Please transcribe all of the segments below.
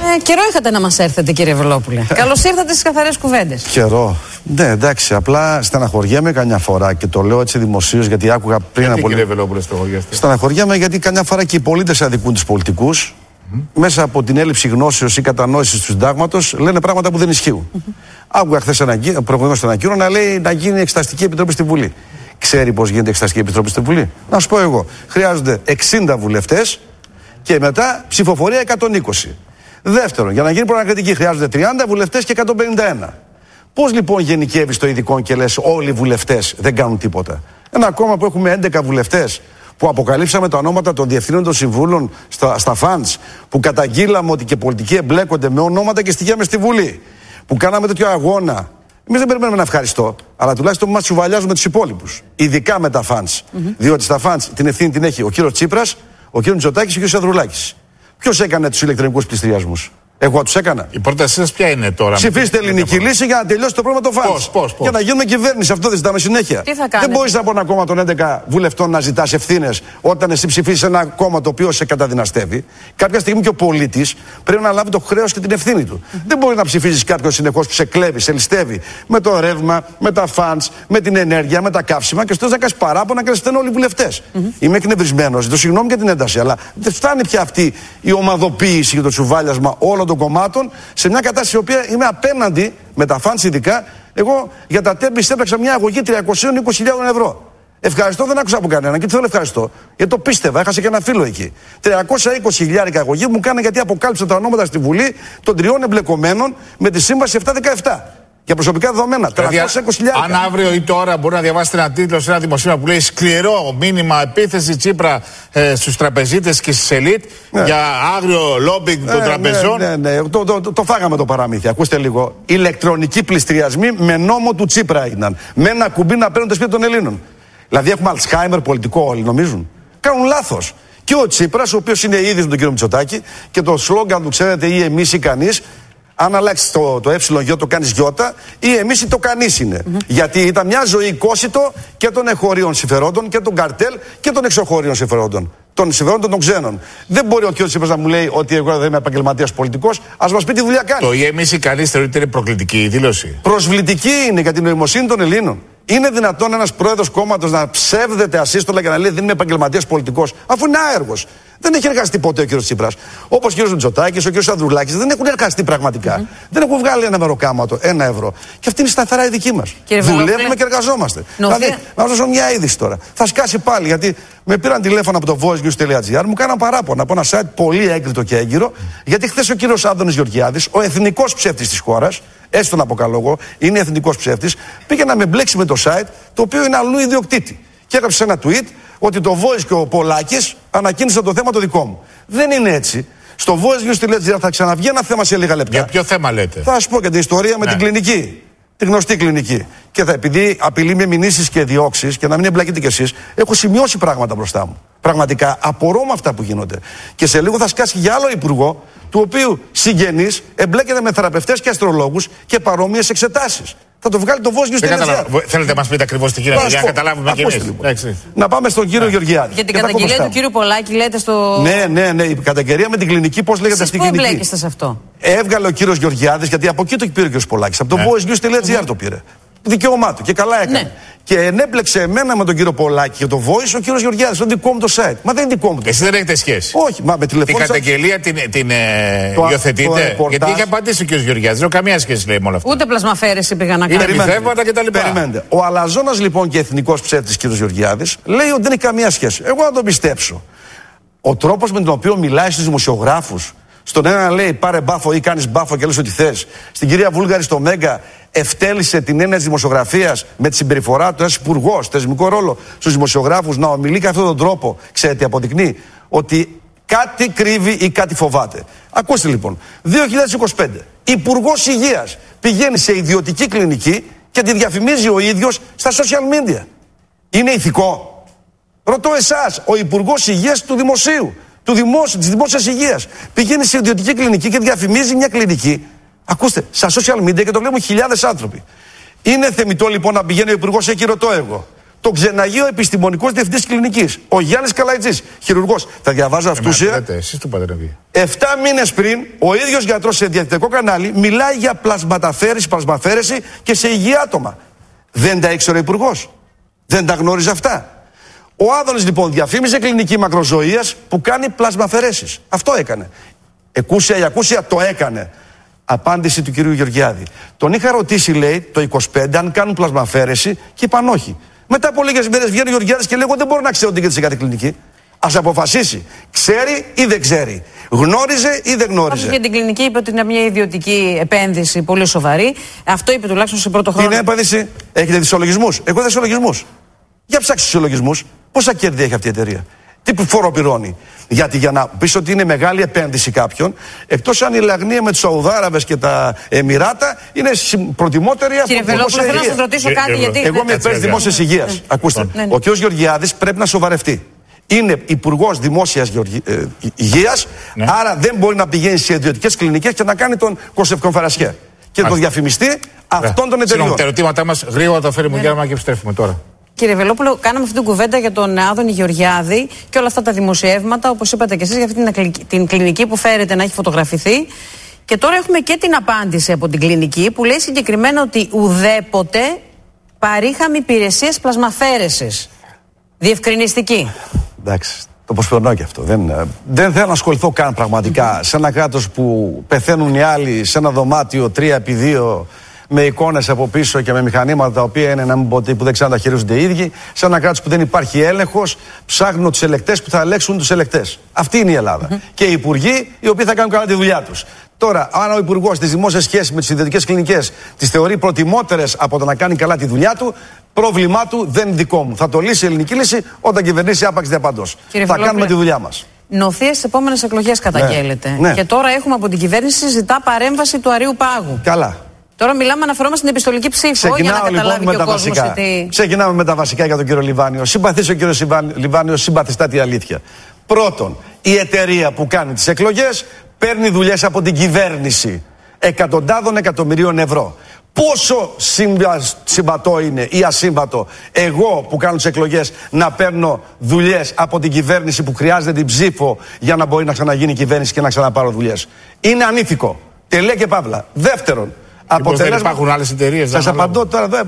Καιρό είχατε να μας έρθετε, κύριε Βελόπουλε. Καλώς ήρθατε στις Καθαρές Κουβέντες. Καιρό. Ναι, εντάξει, απλά στεναχωριέμαι καμιά φορά και το λέω έτσι δημοσίως γιατί άκουγα πριν από πολύ. Κύριε Βελόπουλε, στεναχωριέστε? Στεναχωριέμαι γιατί καμιά φορά και οι πολίτες αδικούν τους πολιτικούς. Μέσα από την έλλειψη γνώσεως ή κατανόησης του συντάγματος λένε πράγματα που δεν ισχύουν. Άκουγα χθες προηγουμένως τον Ακύρο να λέει να γίνει εξεταστική επιτροπή στη Βουλή. Ξέρει πώς γίνεται εξεταστική επιτροπή στη Βουλή? Να σου πω εγώ. Χρειάζονται 60 βουλευτές και μετά ψηφοφορία 120. Δεύτερον, για να γίνει προανακριτική χρειάζονται 30 βουλευτές και 151. Πώς λοιπόν γενικεύεις το ειδικό και λες όλοι οι βουλευτές δεν κάνουν τίποτα? Ένα κόμμα που έχουμε 11 βουλευτές, που αποκαλύψαμε τα ονόματα των διευθύνων των συμβούλων στα φαντς, που καταγγείλαμε ότι και πολιτικοί εμπλέκονται με ονόματα και στοιχεία μες στη Βουλή, που κάναμε τέτοιο αγώνα. Εμείς δεν περιμένουμε να ευχαριστώ, αλλά τουλάχιστον μας τσουβαλιάζουμε τους υπόλοιπους. Ειδικά με τα φαντς. Διότι στα φαντς την ευθύνη την έχει ο κύριος Τσίπρας, ο κύριος Μητσοτάκης και ο κύριος Ανδρουλάκης. Ποιος έκανε τους ηλεκτρονικούς πληστηριασμούς? Εγώ τους έκανα. Η πρότασή σας ποια είναι τώρα? Ψηφίστε ελληνική λύση για να τελειώσει το πρόβλημα των φαντς. Πώς? Για να γίνουμε κυβέρνηση. Αυτό δεν ζητάμε συνέχεια. Τι θα κάνετε? Δεν μπορείς από ένα κόμμα των 11 βουλευτών να ζητάς ευθύνες όταν εσύ ψηφίσεις ένα κόμμα το οποίο σε καταδυναστεύει. Κάποια στιγμή και ο πολίτης πρέπει να λάβει το χρέος και την ευθύνη του. Δεν μπορεί να ψηφίσεις κάποιον συνεχώς που σε κλέβει, σε ληστεύει με το ρεύμα, με τα φαντς, με την ενέργεια, με τα καύσιμα και στο τέλος να κάνεις παράπονα και να φταίνουν όλοι οι βουλευτές. Είμαι εκνευρισμένος, ζητώ συγγνώμη για την ένταση, αλλά δεν φτάνει πια αυτή η ομαδοποίηση και το τσουβάλιασμα όλων των κομμάτων σε μια κατάσταση η οποία είμαι απέναντι με τα φαντς ειδικά. Εγώ για τα τέμπης έπραξα μια αγωγή 320.000 ευρώ. Ευχαριστώ, δεν άκουσα από κανέναν και τι θέλω ευχαριστώ. Γιατί το πίστευα, έχασε και ένα φίλο εκεί. 320.000 αγωγή μου κάνει γιατί αποκάλυψα τα ονόματα στη Βουλή των 3 εμπλεκομένων με τη σύμβαση 717. Για προσωπικά δεδομένα. 320.000. Αν αύριο ή τώρα μπορεί να διαβάσετε ένα τίτλο σε ένα δημοσίευμα που λέει σκληρό μήνυμα επίθεση Τσίπρα στους τραπεζίτες και στις ελίτ για άγριο λόμπινγκ των τραπεζών. Ναι. Το φάγαμε το παραμύθι. Ακούστε λίγο. Ηλεκτρονικοί πληστηριασμοί με νόμο του Τσίπρα έγιναν. Με ένα κουμπί να παίρνουν τα σπίτια των Ελλήνων. Δηλαδή έχουμε Αλτσχάιμερ πολιτικό, όλοι νομίζουν. Κάνουν λάθος. Και ο Τσίπρας, ο οποίος είναι ίδιος με τον κύριο Μητσοτάκη και το σλόγγαν του, ξέρετε, ή εμείς ή κανείς. Αν αλλάξει το ε το κάνεις γιώτα, ή εμείς ή το κανείς είναι. Γιατί ήταν μια ζωή κόσιτο και των εγχωρίων συμφερόντων και των καρτέλ και των εξωχωρίων συμφερόντων. Των συμφερόντων των ξένων. Δεν μπορεί ο κ. Τσίπρας να μου λέει ότι εγώ δεν είμαι επαγγελματίας πολιτικός. Ας μας πει τι δουλειά κάνει. Το ή εμείς ή κανείς θεωρείται είναι προκλητική η δήλωση? Προσβλητική είναι για την νοημοσύνη των Ελλήνων. Είναι δυνατόν ένας πρόεδρος κόμματος να ψεύδεται ασύστολα και να λέει δεν είμαι επαγγελματίας πολιτικός, αφού είναι άεργος? Δεν έχει εργαστεί ποτέ ο κ. Τσίπρας. Όπως ο κ. Μητσοτάκης, ο κ. Ανδρουλάκης δεν έχουν εργαστεί πραγματικά. Δεν έχουν βγάλει ένα μεροκάματο, 1 ευρώ. Και αυτή είναι σταθερά η δική μας. Δουλεύουμε και εργαζόμαστε. Δηλαδή, να σας δώσω μια είδηση τώρα. Θα σκάσει πάλι γιατί με πήραν τηλέφωνο από το voicenews.gr, μου κάναν παράπονα από ένα site πολύ έγκριτο και έγκυρο, γιατί χθες ο κ. Άδωνης Γεωργιάδης, ο εθνικός ψεύτης της χώρας, έστω να αποκαλώ εγώ, είναι εθνικός ψεύτης, πήγε να με μπλέξει με το site το οποίο είναι αλλού ιδιοκτήτη. Και έγραψε ένα tweet ότι το Voice και ο Πολάκης ανακοίνησαν το θέμα το δικό μου. Δεν είναι έτσι. Στο voicenews.gr θα ξαναβγεί ένα θέμα σε λίγα λεπτά. Για ποιο θέμα λέτε? Θα σου πω και την ιστορία με την κλινική. Τη γνωστή κλινική. Και επειδή απειλεί με μηνύσεις και διώξεις και να μην εμπλακείτε κι εσείς, έχω σημειώσει πράγματα μπροστά μου. Πραγματικά απορώ με αυτά που γίνονται. Και σε λίγο θα σκάσει για άλλο υπουργό, του οποίου συγγενής εμπλέκεται με θεραπευτές και αστρολόγους και παρόμοιες εξετάσεις. Θα το βγάλει το voicenews.gr. Θέλετε να μας πείτε ακριβώς τι γίνεται, για να καταλάβουμε κι εμείς. Να πάμε στον κύριο Γεωργιάδη. Για την καταγγελία του κύριου Πολάκη, λέτε στο. Ναι. Η καταγγελία με την κλινική, πώς λέγεται στην κλινική? Πού εμπλέκεστε σε αυτό? Έβγαλε ο κύριος Γεωργιάδης, γιατί από εκεί το πήρε ο κύριος Πολάκης. Από το voicenews.gr το πήρε. Δικαίωμά του και καλά έκανε. Ναι. Και ενέπλεξε εμένα με τον κύριο Πολάκη και το Voice ο κύριος Γεωργιάδης, το δικό μου το site. Μα δεν είναι δικό μου. Εσύ δεν έχετε σχέση? Όχι, μα με τηλεφώνησα. Την καταγγελία την υιοθετείτε? Γιατί είχε απαντήσει ο κύριος Γεωργιάδης. Δεν έχω καμία σχέση, λέει, με όλα αυτά. Ούτε πλασμαφέρεση πήγα να κάνω. Είναι μυθεύματα κτλ. Περιμένετε. Ο αλαζόνας λοιπόν και εθνικός ψεύτης κύριος Γεωργιάδης λέει ότι δεν έχει καμία σχέση. Εγώ να τον πιστέψω. Ο τρόπος με τον οποίο μιλάει στους δημοσιογράφους, στον ένα λέει πάρε μπάφο ή κάνεις μπάφο και λες ό,τι θες. Στην κυρία Βούλγαρη στο Μέγκα ευτέλισε την έννοια της δημοσιογραφίας με τη συμπεριφορά του, ένας υπουργός, θεσμικό ρόλο στους δημοσιογράφους να ομιλεί και αυτόν τον τρόπο. Ξέρετε, αποδεικνύει ότι κάτι κρύβει ή κάτι φοβάται. Ακούστε λοιπόν, 2025, Υπουργός Υγείας πηγαίνει σε ιδιωτική κλινική και τη διαφημίζει ο ίδιος στα social media. Είναι ηθικό? Ρωτώ εσάς, ο Υπουργός Υγείας του Δημοσίου, της δημόσιας υγείας, πηγαίνει σε ιδιωτική κλινική και διαφημίζει μια κλινική. Ακούστε, στα social media και το βλέπουν χιλιάδες άνθρωποι. Είναι θεμιτό λοιπόν να πηγαίνει ο Υπουργός εκεί, ρωτώ εγώ, Το Ξεναγείο Επιστημονικός Διευθυντής Κλινικής. Ο Γιάννης Καλαϊτζής, χειρουργός. Θα διαβάζω αυτούσια. Εσείς του πατρεύει. 7 μήνες πριν, ο ίδιος γιατρός σε διαδικτυακό κανάλι μιλάει για πλασματαφέρεση και σε υγεία άτομα. Δεν τα ήξερε ο υπουργός. Δεν τα γνώριζε αυτά. Ο Άδωνης λοιπόν διαφήμιζε κλινική μακροζωίας που κάνει πλασμαφαιρέσεις. Αυτό έκανε. Εκούσια ή ακούσια το έκανε. Απάντηση του κυρίου Γεωργιάδη. Τον είχα ρωτήσει, λέει, το 25 αν κάνουν πλασμαφέρεση και είπαν όχι. Μετά από λίγες μέρες βγαίνει ο Γεωργιάδης και λέει: εγώ δεν μπορώ να ξέρω τι γίνεται σε κάθε κλινική. Ας αποφασίσει. Ξέρει ή δεν ξέρει. Γνώριζε ή δεν γνώριζε. Για την κλινική είπε ότι είναι μια ιδιωτική επένδυση πολύ σοβαρή. Αυτό είπε τουλάχιστον σε πρώτο χρόνο. Είναι επένδυση. Έχετε δισολογισμούς. Εγώ δισολογισμούς. Για ψάξτε τους ισολογισμούς. Πόσα κέρδη έχει αυτή η εταιρεία. Τι φόρο πληρώνει. Γιατί για να πεις ότι είναι μεγάλη επένδυση κάποιον, εκτός αν η Λαγνία με τους Σαουδάραβες και τα Εμιράτα είναι προτιμότερη από την δημόσια υγεία. Θέλω να σας ρωτήσω κάτι, γιατί. Εγώ είμαι υπέρ της δημόσιας υγείας. Ακούστε. Ο κ. Γεωργιάδης πρέπει να σοβαρευτεί. Είναι υπουργός δημόσιας υγείας, άρα δεν μπορεί να πηγαίνει σε ιδιωτικές κλινικές και να κάνει τον Κοσευκομφαρασιέ. Και τον διαφημιστεί αυτών των εταιριών. Τα ερωτήματά μας γρήγορα τα φέρει Μουγγιάρμα και επιστρέφουμε τώρα. Κύριε Βελόπουλο, κάναμε αυτή την κουβέντα για τον Άδωνη Γεωργιάδη και όλα αυτά τα δημοσιεύματα, όπως είπατε και εσείς, για αυτή την κλινική που φέρεται να έχει φωτογραφηθεί. Και τώρα έχουμε και την απάντηση από την κλινική που λέει συγκεκριμένα ότι ουδέποτε παρήχαμε υπηρεσίες πλασμαφέρεσης. Διευκρινιστική. Εντάξει, το προσπερνάω και αυτό. Δεν θέλω να ασχοληθώ καν πραγματικά σε ένα κράτος που πεθαίνουν οι άλλοι σε ένα δωμάτιο 3x2 με εικόνες από πίσω και με μηχανήματα τα οποία είναι, να μην πω, που δεν ξέρουν να τα χειρίζονται οι ίδιοι, σε ένα κράτος που δεν υπάρχει έλεγχος, ψάχνουν τους ελεκτές που θα ελέγξουν τους ελεκτές. Αυτή είναι η Ελλάδα. Και οι υπουργοί οι οποίοι θα κάνουν καλά τη δουλειά τους. Τώρα, αν ο υπουργός της δημόσιας σχέσης με τις ιδιωτικές κλινικές τις θεωρεί προτιμότερες από το να κάνει καλά τη δουλειά του, πρόβλημά του δεν είναι δικό μου. Θα το λύσει η ελληνική λύση όταν κυβερνήσει άπαξ διαπαντός. Θα κάνουμε τη δουλειά μας. Νοθείες στις επόμενες εκλογές καταγγέλλεται. Ναι. Και τώρα έχουμε από την κυβέρνηση ζητά παρέμβαση του Αρείου Πάγου. Καλά. Τώρα μιλάμε, αναφερόμαστε στην επιστολική ψήφο για να καταλάβει και ο κόσμος. Ξεκινάμε με τα βασικά για τον κύριο Λιβάνιο. Συμπαθήσω ο κύριος Λιβάνιος, συμπαθιστά τη αλήθεια. Πρώτον, η εταιρεία που κάνει τις εκλογές παίρνει δουλειές από την κυβέρνηση εκατοντάδων εκατομμυρίων ευρώ. Πόσο συμβατό είναι ή ασύμβατο εγώ που κάνω τις εκλογές να παίρνω δουλειές από την κυβέρνηση που χρειάζεται την ψήφο για να μπορεί να ξαναγίνει η κυβέρνηση και να ξαναπάρω δουλειές. Είναι ανήθικο. Τελεία και παύλα. Δεύτερον, δεν υπάρχουν άλλες εταιρείες. Σας απαντώ τώρα εδώ.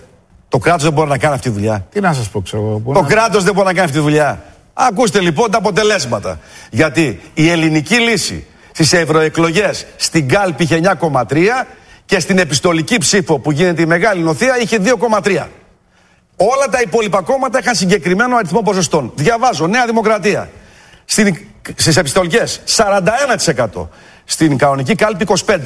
Το κράτος δεν μπορεί να κάνει αυτή τη δουλειά. Τι να σας πω, ξέρω. Το κράτος δεν μπορεί να κάνει αυτή τη δουλειά. Ακούστε λοιπόν τα αποτελέσματα. Γιατί η ελληνική λύση στις ευρωεκλογές στην κάλπη είχε 9,3 και στην επιστολική ψήφο που γίνεται η μεγάλη νοθεία είχε 2,3. Όλα τα υπόλοιπα κόμματα είχαν συγκεκριμένο αριθμό ποσοστών. Διαβάζω, Νέα Δημοκρατία στις επιστολικές 41%, στην κανονική κάλπη 25%.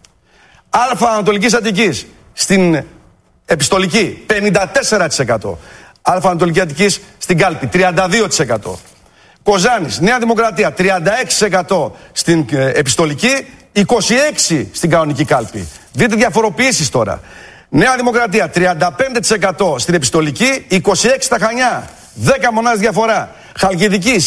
Αλφα Ανατολικής Αττικής στην επιστολική 54%. Αλφα Ανατολική Αττικής στην κάλπη 32%. Κοζάνης, Νέα Δημοκρατία 36% στην επιστολική, 26% στην κανονική κάλπη. Δείτε διαφοροποιήσεις τώρα. Νέα Δημοκρατία 35% στην επιστολική, 26% στα Χανιά. 10 μονάδες διαφορά. Χαλκιδική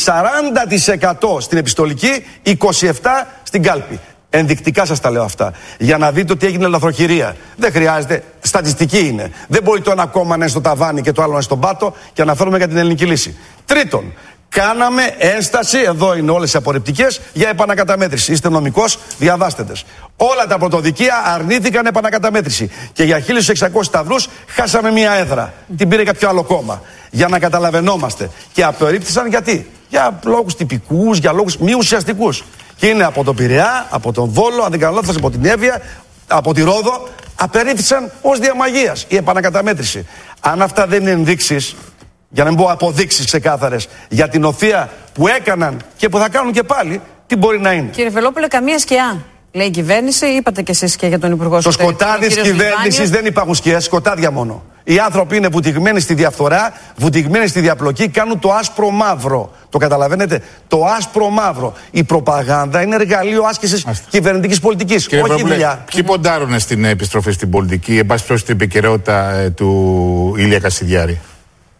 40% στην επιστολική, 27% στην κάλπη. Ενδεικτικά σας τα λέω αυτά. Για να δείτε ότι έγινε λαθροχειρία. Δεν χρειάζεται. Στατιστική είναι. Δεν μπορεί το ένα κόμμα να είναι στο ταβάνι και το άλλο να είναι στον πάτο και αναφέρομαι για την ελληνική λύση. Τρίτον, κάναμε ένσταση, εδώ είναι όλες οι απορριπτικές, για επανακαταμέτρηση. Είστε νομικός, διαβάστε τες. Όλα τα πρωτοδικεία αρνήθηκαν επανακαταμέτρηση. Και για 1.600 σταυρούς χάσαμε μία έδρα. Την πήρε κάποιο άλλο κόμμα. Για να καταλαβαίνόμαστε. Και απορρίπτησαν γιατί? Για λόγους τυπικούς, για λόγους μη ουσιαστικούς. Και είναι από τον Πειραιά, από τον Βόλο, αν δεν κάνω λάθος, από την Εύβοια, από τη Ρόδο. Απερίφθησαν ως διαμαγείας η επανακαταμέτρηση. Αν αυτά δεν είναι ενδείξεις, για να μην πω αποδείξεις ξεκάθαρες, για την οθεία που έκαναν και που θα κάνουν και πάλι, τι μπορεί να είναι? Κύριε Βελόπουλε, καμία σκιά. Λέει η κυβέρνηση, είπατε κι εσείς και για τον Υπουργό Στο σκοτάδι της κυβέρνησης δεν υπάρχουν σκιές, σκοτάδια μόνο. Οι άνθρωποι είναι βουτυγμένοι στη διαφθορά, βουτυγμένοι στη διαπλοκή, κάνουν το άσπρο μαύρο. Το καταλαβαίνετε? Το άσπρο μαύρο. Η προπαγάνδα είναι εργαλείο άσκησης κυβερνητικής πολιτικής. Όχι δουλειά. Ποιοι ποντάρουν στην επιστροφή στην πολιτική, εν πάση περιπτώσει στην επικαιρότητα του Ηλία Κασιδιάρη?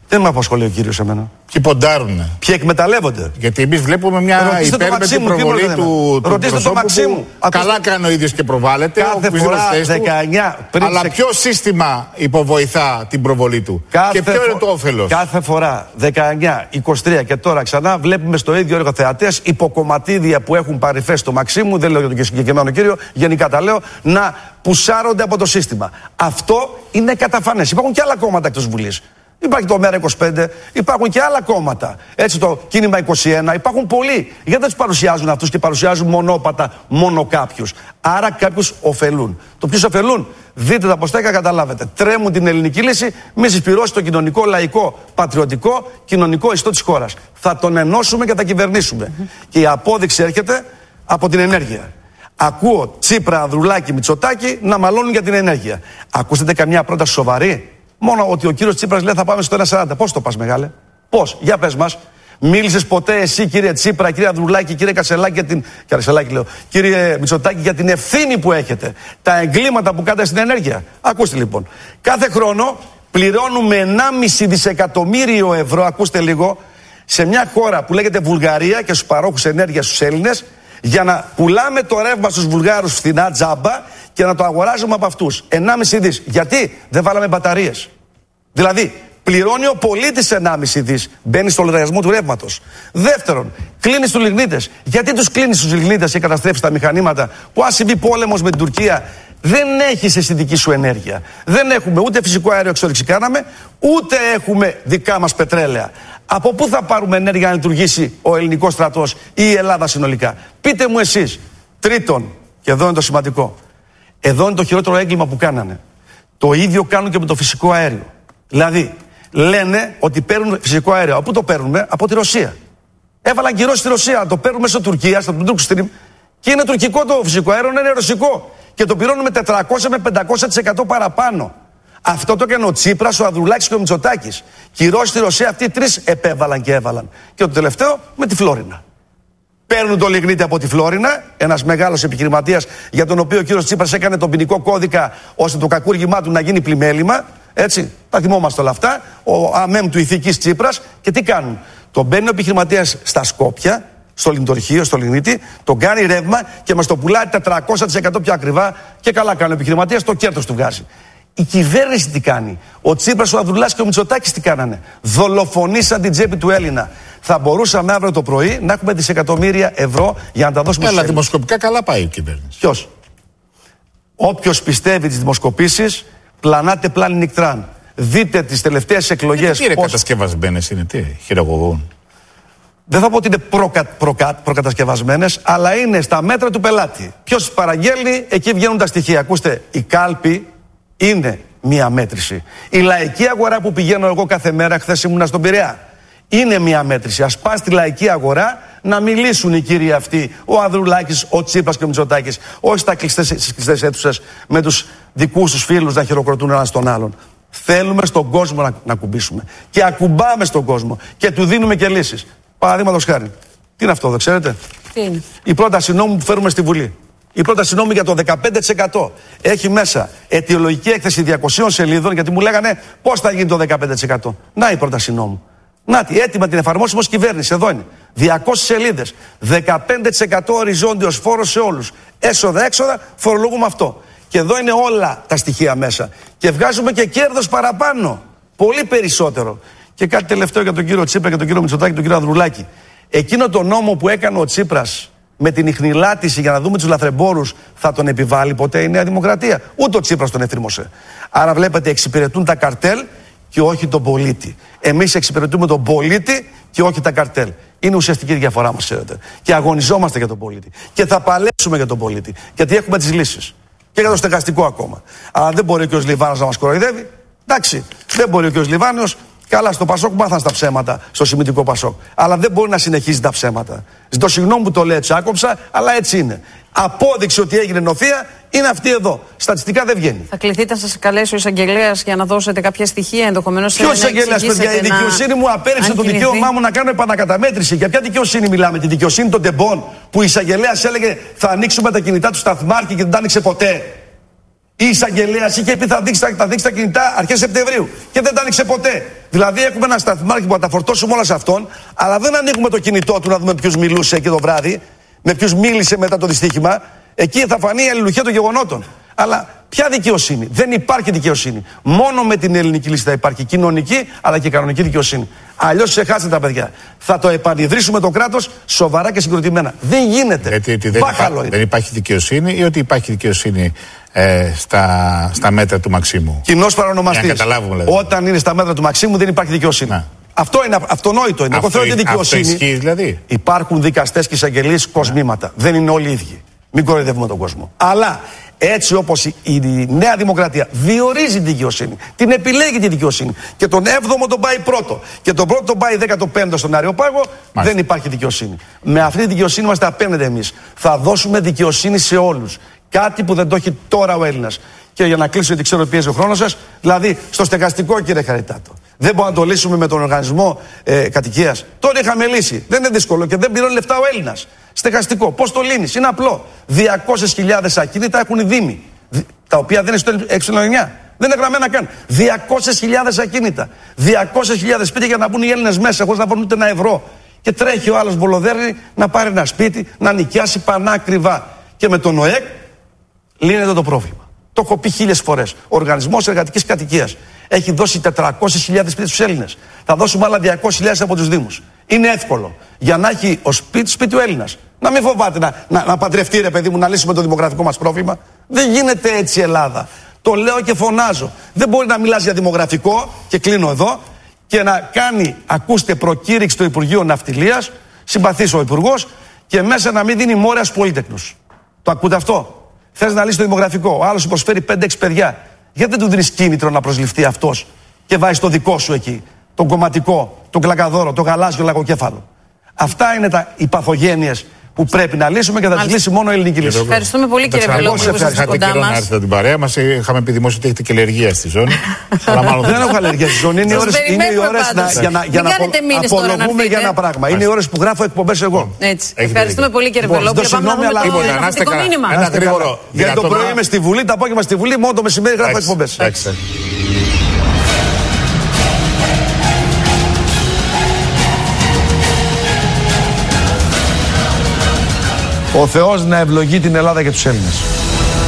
Δεν με απασχολεί ο κύριος εμένα. Ποιοι ποντάρουνε. Ποιοι εκμεταλλεύονται. Γιατί εμείς βλέπουμε μια υπέρμετρη προβολή του προσώπου που καλά κάνει ο ίδιος και προβάλλεται. Κάθε φορά 19 πριν. Αλλά ποιο σύστημα υποβοηθά την προβολή του. Και ποιο είναι το όφελος. Κάθε φορά 19, 23 και τώρα ξανά βλέπουμε στο ίδιο έργο θεατές υποκομματίδια που έχουν πάρει θέση στο Μαξίμου, δεν λέω για τον συγκεκριμένο κύριο, γενικά τα λέω, να πουσάρονται από το σύστημα. Αυτό είναι καταφανές. Υπάρχουν και άλλα κόμματα εκτός Βουλής. Υπάρχει το ΜΕΡΑ25, υπάρχουν και άλλα κόμματα. Έτσι το Κίνημα 21, υπάρχουν πολλοί. Γιατί δεν τους παρουσιάζουν αυτούς και παρουσιάζουν μονόπατα μόνο κάποιους. Άρα κάποιους ωφελούν. Το ποιους ωφελούν, δείτε τα ποστέκα, καταλάβετε. Τρέμουν την ελληνική λύση, μη συσπυρώσει το κοινωνικό, λαϊκό, πατριωτικό, κοινωνικό ιστό της χώρας. Θα τον ενώσουμε και θα κυβερνήσουμε. Και η απόδειξη έρχεται από την ενέργεια. Ακούω Τσίπρα, Ανδρουλάκη, Μητσοτάκη να μαλώνουν για την ενέργεια. Ακούσατε καμιά πρόταση σοβαρή? Μόνο ότι ο κύριος Τσίπρας λέει θα πάμε στο 1,40. Πώς το πας, μεγάλε? Πώς? Για πες μας. Μίλησες ποτέ εσύ, κύριε Τσίπρα, κύριε Ανδρουλάκη, κύριε Κασελάκη, κύριε Μητσοτάκη, για την ευθύνη που έχετε? Τα εγκλήματα που κάνετε στην ενέργεια. Ακούστε λοιπόν. Κάθε χρόνο πληρώνουμε 1,5 δισεκατομμύριο ευρώ, ακούστε λίγο, σε μια χώρα που λέγεται Βουλγαρία και στους παρόχους ενέργειας στους Έλληνες, για να πουλάμε το ρεύμα στους Βουλγάρους φθηνά τζάμπα και να το αγοράζουμε από αυτούς. 1,5 δις. Γιατί δεν βάλαμε μπαταρίες? Δηλαδή, πληρώνει ο πολίτης 1,5 δις. Μπαίνει στο λογαριασμό του ρεύματος. Δεύτερον, κλείνεις τους λιγνίτες. Γιατί τους κλείνεις τους λιγνίτες και καταστρέφεις τα μηχανήματα που, αν συμβεί πόλεμος με την Τουρκία, δεν έχεις εσύ δική σου ενέργεια? Δεν έχουμε ούτε φυσικό αέριο, εξόρυξη κάναμε, ούτε έχουμε δικά μας πετρέλαια. Από πού θα πάρουμε ενέργεια να λειτουργήσει ο ελληνικός στρατός ή η Ελλάδα συνολικά? Πείτε μου εσείς. Τρίτον, και εδώ είναι το σημαντικό, εδώ είναι το χειρότερο έγκλημα που κάνανε. Το ίδιο κάνουν και με το φυσικό αέριο. Δηλαδή, λένε ότι παίρνουν φυσικό αέριο. Από πού το παίρνουμε? Από τη Ρωσία. Έβαλαν κυρώσεις στη Ρωσία. Το παίρνουμε στο Τουρκία, στο Turk Stream, και είναι τουρκικό το φυσικό αέριο, είναι ρωσικό. Και το πληρώνουμε 400 με 500% παραπάνω. Αυτό το έκανε ο Τσίπρας, ο Ανδρουλάκης και ο Μητσοτάκης. Κυρώσεις στη Ρωσία, αυτοί οι τρεις επέβαλαν και έβαλαν. Και το τελευταίο με τη Φλόρινα. Παίρνουν το λιγνίτη από τη Φλόρινα, ένας μεγάλος επιχειρηματίας για τον οποίο ο κύριος Τσίπρας έκανε τον ποινικό κώδικα ώστε το κακούργημά του να γίνει πλημέλημα. Έτσι, τα θυμόμαστε όλα αυτά. Ο ΑΜΕΜ του ηθικής Τσίπρας. Και τι κάνουν? Τον μπαίνει ο επιχειρηματίας στα Σκόπια, στο λιντορχείο, στο λιγνίτη, τον κάνει ρεύμα και μας το πουλάει 400% πιο ακριβά. Και καλά κάνει ο επιχειρηματίας, το κέρδος του βγάζει. Η κυβέρνηση τι κάνει? Ο Τσίπρας, ο Ανδρουλάκης και ο Μητσοτάκης τι κάνανε? Δολοφονήσαν την τσέπη του Έλληνα. Θα μπορούσαμε αύριο το πρωί να έχουμε δισεκατομμύρια ευρώ για να τα δώσουμε στους Έλληνες. Αλλά δημοσκοπικά καλά πάει η κυβέρνηση. Ποιος? Όποιος πιστεύει τις δημοσκοπήσεις, πλανάτε πλάνη νικτράν. Δείτε τις τελευταίες εκλογές. Τι είναι κατασκευασμένες, είναι, τι χειραγωγούν? Δεν θα πω ότι είναι προκατασκευασμένες, αλλά είναι στα μέτρα του πελάτη. Ποιος παραγγέλνει, εκεί βγαίνουν τα στοιχεία. Ακούστε, η κάλπη είναι μία μέτρηση. Η λαϊκή αγορά που πηγαίνω εγώ κάθε μέρα, χθες ήμουνα στον Πειραιά, είναι μία μέτρηση. Ας πάνε στη λαϊκή αγορά να μιλήσουν οι κύριοι αυτοί, ο Ανδρουλάκης, ο Τσίπρας και ο Μητσοτάκης, όχι στις κλειστές αίθουσες με τους δικούς τους φίλους να χειροκροτούν ένας τον άλλον. Θέλουμε στον κόσμο να ακουμπήσουμε. Και ακουμπάμε στον κόσμο και του δίνουμε και λύσεις. Παραδείγματος χάρη. Τι είναι αυτό, δεν ξέρετε? Τι είναι? Η πρόταση νόμου που φέρουμε στη Βουλή. Η πρόταση νόμου για το 15% έχει μέσα αιτιολογική έκθεση 200 σελίδων, γιατί μου λέγανε πώς θα γίνει το 15%. Να η πρόταση νόμου. Να τη, έτοιμα την εφαρμόσιμο ως κυβέρνηση. Εδώ είναι. 200 σελίδες. 15% οριζόντιος φόρος σε όλους. Έσοδα-έξοδα, φορολογούμε αυτό. Και εδώ είναι όλα τα στοιχεία μέσα. Και βγάζουμε και κέρδος παραπάνω. Πολύ περισσότερο. Και κάτι τελευταίο για τον κύριο Τσίπρα και τον κύριο Μητσοτάκη και τον κύριο Ανδρουλάκη. Εκείνο το νόμο που έκανε ο Τσίπρας με την ιχνηλάτηση για να δούμε τους λαθρεμπόρους, θα τον επιβάλλει ποτέ η Νέα Δημοκρατία? Ούτε ο Τσίπρας τον εφήρμοσε. Άρα βλέπετε, εξυπηρετούν τα καρτέλ και όχι τον πολίτη. Εμείς εξυπηρετούμε τον πολίτη και όχι τα καρτέλ. Είναι ουσιαστική διαφορά μας, ξέρετε. Και αγωνιζόμαστε για τον πολίτη. Και θα παλέψουμε για τον πολίτη. Γιατί έχουμε τις λύσεις. Και για το στεγαστικό ακόμα. Αλλά δεν μπορεί ο κ. Λιβάνος να μας κοροϊδεύει. Εντάξει, δεν μπορεί ο κ. Λιβάνος. Καλά, στο Πασόκ μάθαν στα ψέματα, στο σημητικό Πασόκ. Αλλά δεν μπορεί να συνεχίζει τα ψέματα. Ζητώ συγγνώμη που το λέω, έτσι άκοψα, αλλά έτσι είναι. Απόδειξη ότι έγινε νοθεία είναι αυτή εδώ. Στατιστικά δεν βγαίνει. Θα κληθείτε να σας καλέσει ο εισαγγελέας για να δώσετε κάποια στοιχεία, ενδεχομένως? Ποιος εισαγγελέας, παιδιά? Η δικαιοσύνη μου απέρριψε το δικαίωμά μου να κάνω επανακαταμέτρηση. Για ποια δικαιοσύνη μιλάμε? Τη δικαιοσύνη των τεμπών που η εισαγγελέας έλεγε θα ανοίξουμε τα κινητά του σταθμάρχη και δεν τα άνοιξε ποτέ? Η εισαγγελέας είχε πει θα δείξει τα κινητά αρχές Σεπτεμβρίου και δεν τα άνοιξε ποτέ. Δηλαδή έχουμε ένα σταθμάρχη που θα τα φορτώσουμε όλα σε αυτόν, αλλά δεν ανοίγουμε το κινητό του να δούμε ποιους μιλούσε εκεί το βράδυ, με ποιους μίλησε μετά το δυστύχημα. Εκεί θα φανεί η αλληλουχία των γεγονότων. Αλλά ποια δικαιοσύνη? Δεν υπάρχει δικαιοσύνη. Μόνο με την ελληνική λύση θα υπάρχει κοινωνική αλλά και κανονική δικαιοσύνη. Αλλιώς ξεχάστε τα παιδιά. Θα το επανειδρύσουμε το κράτος σοβαρά και συγκροτημένα. Δεν γίνεται. Δεν υπάρχει δικαιοσύνη ή ότι υπάρχει δικαιοσύνη στα μέτρα του Μαξίμου? Κοινός παρονομαστής. Δηλαδή. Όταν είναι στα μέτρα του Μαξίμου δεν υπάρχει δικαιοσύνη. Να. Αυτό είναι αυτονόητο. Εγώ θεωρώ ότι δικαιοσύνη. Αυτό ισχύει δηλαδή? Υπάρχουν δικαστές και εισαγγελίες κοσμήματα. Δεν είναι όλοι οι ίδιοι. Μην κοροϊδεύουμε τον κόσμο. Αλλά έτσι όπως η Νέα Δημοκρατία διορίζει τη δικαιοσύνη, την επιλέγει τη δικαιοσύνη και τον 7ο τον πάει πρώτο και τον πρώτο τον πάει 15ο στον Αριοπάγο, δεν υπάρχει δικαιοσύνη. Με αυτή τη δικαιοσύνη είμαστε απέναντι εμείς. Θα δώσουμε δικαιοσύνη σε όλους. Κάτι που δεν το έχει τώρα ο Έλληνας. Και για να κλείσω, γιατί ξέρω ότι πιέζει ο χρόνος σας, δηλαδή στο στεγαστικό, κύριε Χαριτάτο, δεν μπορούμε να το λύσουμε με τον οργανισμό κατοικίας. Τώρα είχαμε λύσει. Δεν είναι δύσκολο και δεν πληρώνει λεφτά ο Έλληνας. Στεγαστικό. Πώς το λύνεις? Είναι απλό. 200.000 ακίνητα έχουν οι Δήμοι. Τα οποία δεν είναι στο 699. Δεν είναι γραμμένα καν. 200.000 ακίνητα. 200.000 σπίτια για να μπουν οι Έλληνες μέσα χωρίς να βρουν ούτε ένα ευρώ. Και τρέχει ο άλλος Βολοδέρνη να πάρει ένα σπίτι, να νοικιάσει πανάκριβα. Και με τον ΟΕΚ λύνεται το πρόβλημα. Το έχω πει 1000 φορές. Ο Οργανισμός Εργατικής Κατοικίας έχει δώσει 400.000 σπίτια στους Έλληνες. Θα δώσουμε άλλα 200.000 από τους Δήμους. Είναι εύκολο. Για να έχει ο σπίτι ο Έλληνας. Να μην φοβάται να παντρευτεί, ρε παιδί μου, να λύσουμε το δημογραφικό μας πρόβλημα. Δεν γίνεται έτσι η Ελλάδα. Το λέω και φωνάζω. Δεν μπορεί να μιλάς για δημογραφικό, και κλείνω εδώ, και να κάνει, ακούστε, προκήρυξη στο Υπουργείο Ναυτιλίας, συμπαθής ο Υπουργός, και μέσα να μην δίνει μόρια στους πολύτεκνους. Το ακούτε αυτό? Θες να λύσει το δημογραφικό. Ο άλλος σου προσφέρει 5-6 παιδιά. Γιατί δεν του δίνεις κίνητρο να προσληφθεί αυτός και βάζεις το δικό σου εκεί? Τον κομματικό, τον κλακαδόρο, τον γαλάζιο λαγοκέφαλο. Αυτά είναι οι παθογένειες που πρέπει να λύσουμε και θα τις λύσει μόνο η ελληνική λύση. Ευχαριστούμε πολύ, κύριε Βελόπουλο, που ήσασταν κοντά μας. Να έρθετε την παρέα μας. Είχαμε πει δημόσια ότι έχετε και αλλεργία στη ζώνη. Αλλά μάλλον δεν έχω αλλεργία στη ζώνη. Είναι οι ώρες για να απολογούμε για ένα πράγμα. Είναι οι ώρες που γράφω εκπομπές εγώ. Ευχαριστούμε πολύ, κύριε Βελόπουλο. Πάμε να δούμε το ναυτικό μήνυμα. Ένα γρήγορο. Για το πρωί είμαι στη Βουλή, το απόγευμα στη Βουλή, μόνο το μεσημέρι γράφω εκπομπές. Ο Θεός να ευλογεί την Ελλάδα και τους Έλληνες.